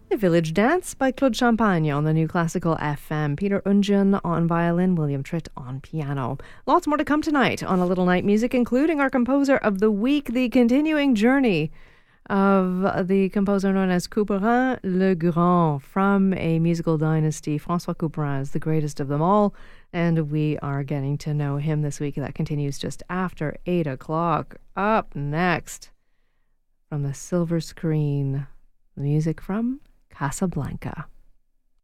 The Village Dance by Claude Champagne on the New Classical FM. Peter Unjan on violin, William Tritt on piano. Lots more to come tonight on A Little Night Music, including our composer of the week, the continuing journey of the composer known as Couperin le Grand from a musical dynasty. François Couperin is the greatest of them all, and we are getting to know him this week. That continues just after 8 o'clock. Up next, from the silver screen, the music from Casablanca.